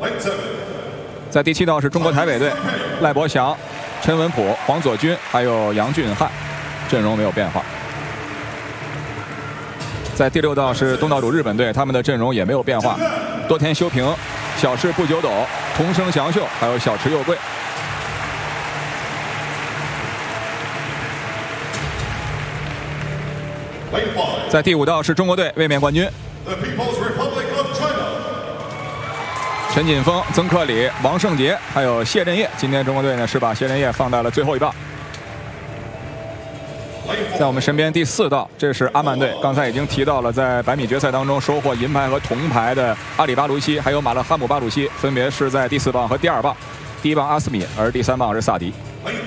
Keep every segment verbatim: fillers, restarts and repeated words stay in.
在第七道是中国台北队，赖伯祥、陈文普、黄佐军还有杨俊翰，阵容没有变化。在第六道是东道主日本队，他们的阵容也没有变化，多田修平、小室不久斗、桐生祥秀还有小池佑贵。在第五道是中国队卫冕冠军。 陈锦锋、曾克礼、王胜杰，还有谢震业。今天中国队呢是把谢震业放在了最后一棒。在我们身边第四道，这是阿曼队。刚才已经提到了，在百米决赛当中收获银牌和铜牌的阿里巴鲁西，还有马勒哈姆巴鲁西，分别是在第四棒和第二棒。第一棒阿斯米，而第三棒是萨迪。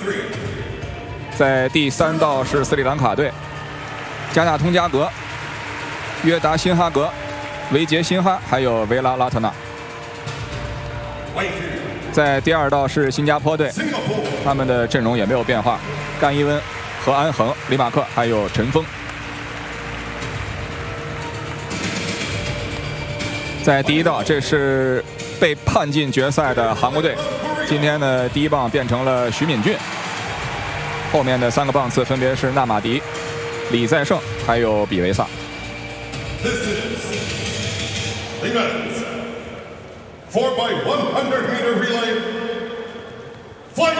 在第三道是斯里兰卡队，加纳通加格、约达辛哈格、维杰辛哈，还有维拉拉特纳。 在第二道是新加坡队，他们的阵容也没有变化，甘伊温、何安恒、李马克还有陈峰。在第一道，这是被判进决赛的韩国队，今天呢第一棒变成了徐敏俊，后面的三个棒次分别是纳马迪、李在胜还有比维萨。 four by one hundred meter relay final.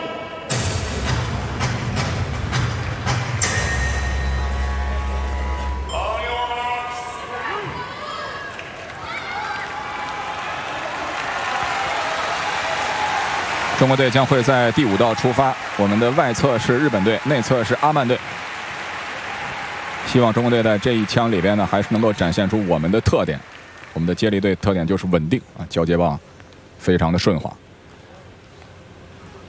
中国队将会在第五道出发，我们的外侧是日本队，内侧是阿曼队。希望中国队在这一枪里边呢，还是能够展现出我们的特点。 我们的接力队特点就是稳定啊，交接棒非常的顺滑。